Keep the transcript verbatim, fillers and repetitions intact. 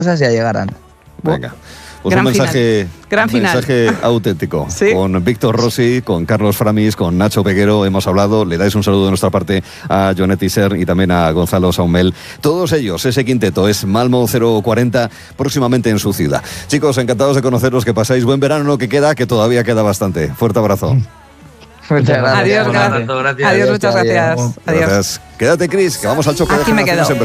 cosas ya llegarán. Venga. Pues Gran un mensaje, final. Gran un final. mensaje auténtico. ¿Sí? Con Víctor Rossi, con Carlos Framis, con Nacho Peguero hemos hablado. Le dais un saludo de nuestra parte a Jonet Isern y también a Gonzalo Saumel. Todos ellos, ese quinteto, es Malmo cero cuarenta, próximamente en su ciudad. Chicos, encantados de conoceros, que pasáis buen verano, lo que queda, que todavía queda bastante. Fuerte abrazo. Muchas gracias. Adiós, Un gracias. abrazo, gracias. Adiós, muchas Adiós. gracias. Adiós. Gracias. Quédate, Cris, que vamos al choque de Aquí me generaciones quedo. en